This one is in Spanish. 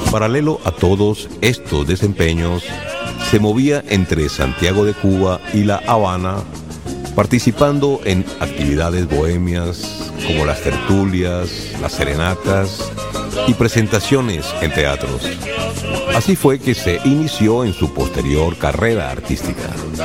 Paralelo a todos estos desempeños, se movía entre Santiago de Cuba y La Habana, participando en actividades bohemias como las tertulias, las serenatas y presentaciones en teatros. Así fue que se inició en su posterior carrera artística.